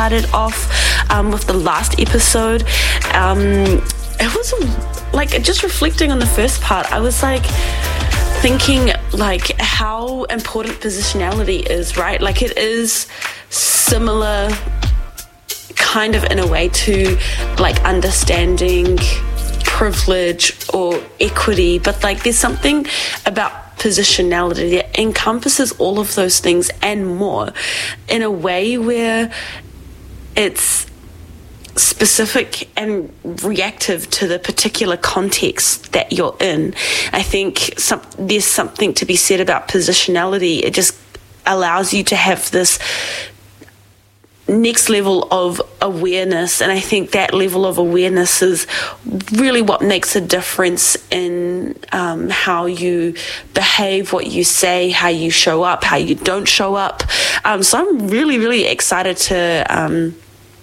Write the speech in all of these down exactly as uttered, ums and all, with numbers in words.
started off um, with the last episode. Um, it was like just reflecting on the first part. I was like thinking like how important positionality is, right? Like it is similar kind of in a way to like understanding privilege or equity, but like there's something about positionality that encompasses all of those things and more in a way where it's specific and reactive to the particular context that you're in. I think some, there's something to be said about positionality. It just allows you to have this next level of awareness, and I think that level of awareness is really what makes a difference in um, how you behave, what you say, how you show up, how you don't show up. Um, so I'm really, really excited to um,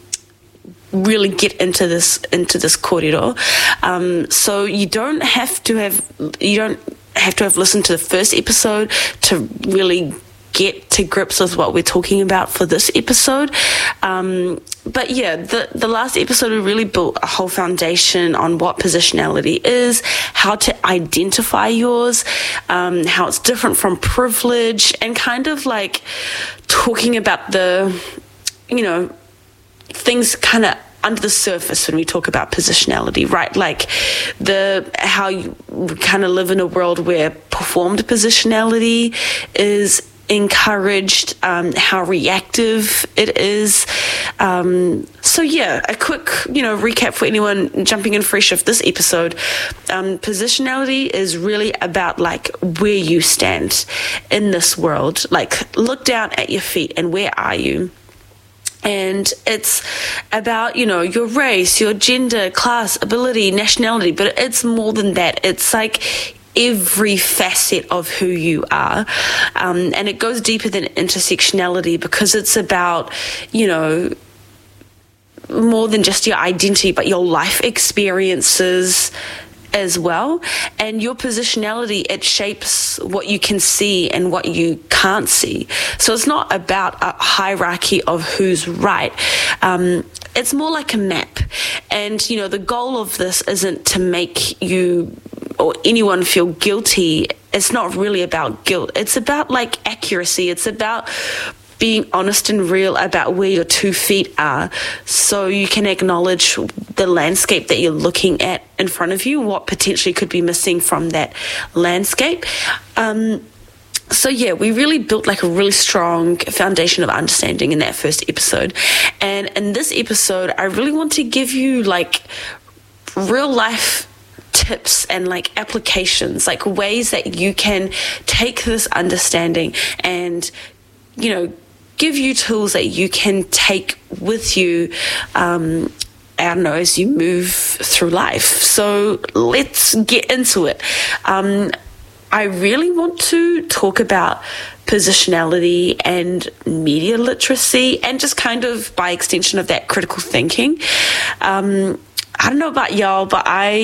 really get into this into this kōrero. Um, so you don't have to have you don't have to have listened to the first episode to really get to grips with what we're talking about for this episode. Um, but yeah, the, the last episode we really built a whole foundation on what positionality is, how to identify yours, um, how it's different from privilege, and kind of like talking about the, you know, things kind of under the surface when we talk about positionality, right? Like the how you kind of live in a world where performed positionality is encouraged, um, how reactive it is. Um, so yeah, a quick, you know, recap for anyone jumping in fresh of this episode. Um, positionality is really about like where you stand in this world. Like look down at your feet and where are you? And it's about, you know, your race, your gender, class, ability, nationality, but it's more than that. It's like every facet of who you are. Um, and it goes deeper than intersectionality because it's about, you know, more than just your identity, but your life experiences as well. And your positionality, it shapes what you can see and what you can't see. So it's not about a hierarchy of who's right. Um, it's more like a map. And, you know, the goal of this isn't to make you or anyone feel guilty. It's not really about guilt. It's about like accuracy. It's about being honest and real about where your two feet are, so you can acknowledge the landscape that you're looking at in front of you, what potentially could be missing from that landscape. Um, so yeah, we really built like a really strong foundation of understanding in that first episode. And in this episode, I really want to give you like real life tips and like applications, like ways that you can take this understanding and, you know, give you tools that you can take with you, um, I don't know, as you move through life. So let's get into it. Um, I really want to talk about positionality and media literacy and just kind of by extension of that critical thinking. Um, I don't know about y'all, but I